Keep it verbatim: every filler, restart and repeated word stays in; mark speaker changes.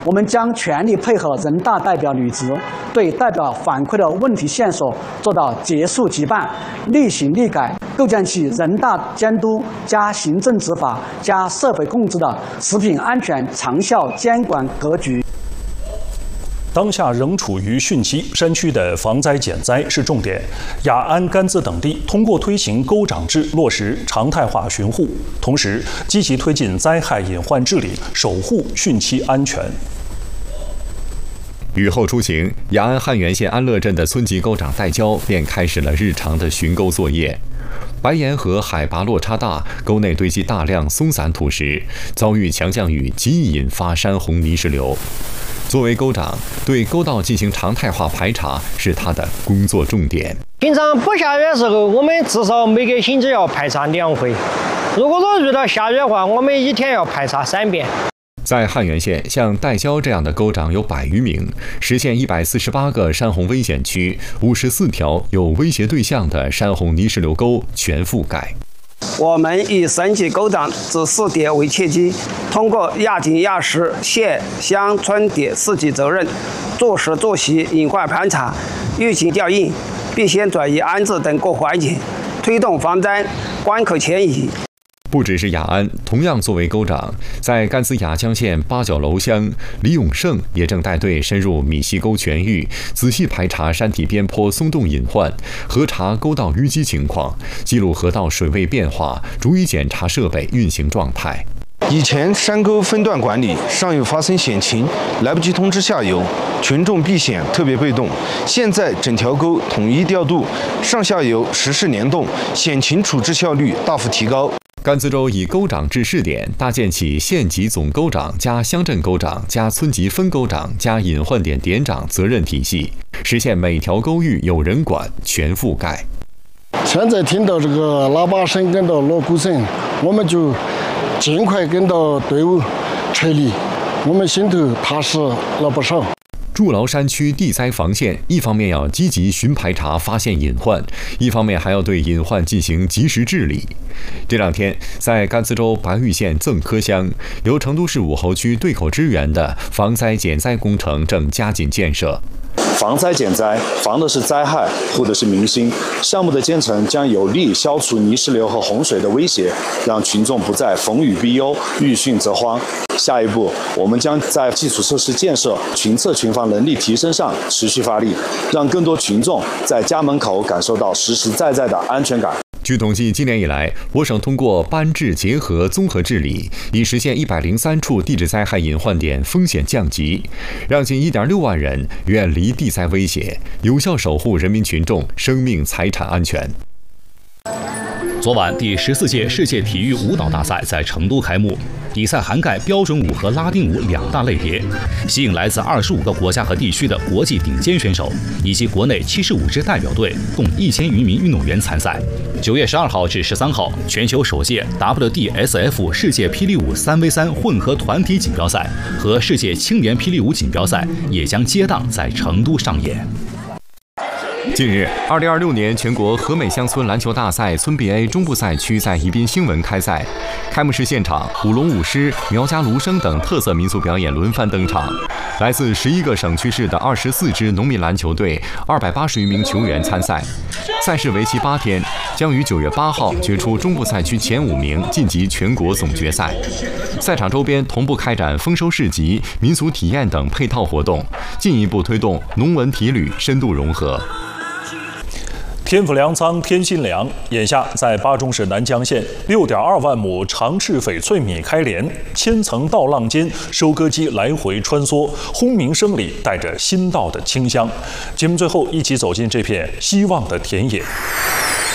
Speaker 1: 我们将全力配合人大代表履职，对代表反馈的问题线索做到结束即办，立行立改，构建起人大监督加行政执法加社会控制的食品安全长效监管格局。
Speaker 2: 当下仍处于汛期，山区的防灾减灾是重点。雅安、甘孜等地通过推行沟长制，落实常态化巡护，同时积极推进灾害隐患治理，守护汛期安全。
Speaker 3: 雨后初晴，雅安汉源县安乐镇的村级沟长戴娇便开始了日常的巡沟作业。 白岩河海拔落差大，沟内堆积大量松散土石，遭遇强降雨，极易引发山洪泥石流。作为沟长，对沟道进行常态化排查是他的工作重点。
Speaker 4: 平常不下雨的时候，我们至少每个星期要排查两回；如果说遇到下雨的话，我们一天要排查三遍。
Speaker 3: 在汉源县，像戴娇这样的沟长有百余名，实现一百四十八个山洪危险区、五十四条有威胁对象的山洪泥石流沟全覆盖。
Speaker 5: 我们以省级沟长这四点为契机，通过亚警、亚市、县、乡村点四级责任，做实做细隐患盘查、预警调应、避险转移安置等各环节，推动防灾关口前移。
Speaker 3: 不只是雅安，同样作为沟长，在甘孜雅江县八角楼乡，李永胜也正带队深入米溪沟全域，仔细排查山体边坡松动隐患，核查沟道淤积情况，记录河道水位变化，逐一检查设备运行状态。
Speaker 6: 以前山沟分段管理，上游发生险情，来不及通知下游，群众避险特别被动。现在整条沟统一调度，上下游实时联动，险情处置效率大幅提高。
Speaker 3: 甘孜州以沟长制试点，搭建起县级总沟长加乡镇沟长加村级分沟长加隐患点点长责任体系，实现每条沟域有人管，全覆盖。
Speaker 7: 现在听到这个喇叭声跟到锣鼓声，我们就尽快跟到队伍撤离，我们心头踏实了不少。
Speaker 3: 筑牢山区地灾防线，一方面要积极巡排查发现隐患，一方面还要对隐患进行及时治理。这两天，在甘孜州白玉县赠科乡，由成都市武侯区对口支援的防灾减灾工程正加紧建设。
Speaker 8: 防灾减灾，防的是灾害，护的是民心。项目的建成将有力消除泥石流和洪水的威胁，让群众不再逢雨必忧、遇汛则慌。下一步，我们将在基础设施建设、群测群防能力提升上持续发力，让更多群众在家门口感受到实实在在的安全感。
Speaker 3: 据统计，今年以来，我省通过班治结合综合治理，已实现一百零三处地质灾害隐患点风险降级，让近一点六万人远离地灾威胁，有效守护人民群众生命财产安全。
Speaker 9: 昨晚，第十四届世界体育舞蹈大赛在成都开幕。比赛涵盖标准舞和拉丁舞两大类别，吸引来自二十五个国家和地区的国际顶尖选手，以及国内七十五支代表队，共一千余名运动员参赛。九月十二号至十三号，全球首届 W D S F 世界霹雳舞三 V 三混合团体锦标赛和世界青年霹雳舞锦标赛也将接档在成都上演。
Speaker 3: 近日，二零二六年全国和美乡村篮球大赛村 B A 中部赛区在宜宾兴文开赛。开幕式现场，舞龙舞狮、苗家芦笙等特色民俗表演轮番登场。来自十一个省区市的二十四支农民篮球队，二百八十余名球员参赛。赛事为期八天，将于九月八号决出中部赛区前五名，晋级全国总决赛。赛场周边同步开展丰收市集、民俗体验等配套活动，进一步推动农文体旅深度融合。
Speaker 2: 天府粮仓天心粮，眼下在巴中市南江县，六点二万亩长赤翡翠米开镰，千层稻浪间，收割机来回穿梭，轰鸣声里带着新稻的清香。节目最后一起走进这片希望的田野。